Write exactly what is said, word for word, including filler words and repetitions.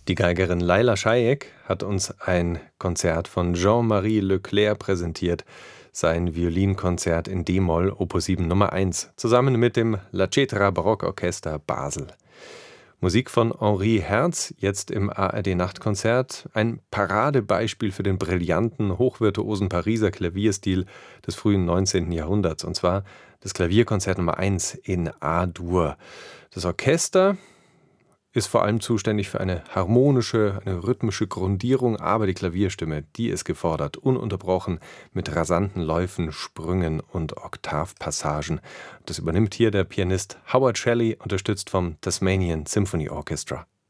Die Geigerin Laila Shaik hat uns ein Konzert von Jean-Marie Leclerc präsentiert, sein Violinkonzert in d-Moll Opus sieben Nummer eins, zusammen mit dem La Cetra Barockorchester Basel. Musik von Henri Herz, jetzt im A R D-Nachtkonzert, ein Paradebeispiel für den brillanten, hochvirtuosen Pariser Klavierstil des frühen neunzehnten Jahrhunderts, und zwar das Klavierkonzert Nummer eins in A-Dur. Das Orchester ist vor allem zuständig für eine harmonische, eine rhythmische Grundierung, aber die Klavierstimme, die ist gefordert, ununterbrochen mit rasanten Läufen, Sprüngen und Oktavpassagen. Das übernimmt hier der Pianist Howard Shelley, unterstützt vom Tasmanian Symphony Orchestra.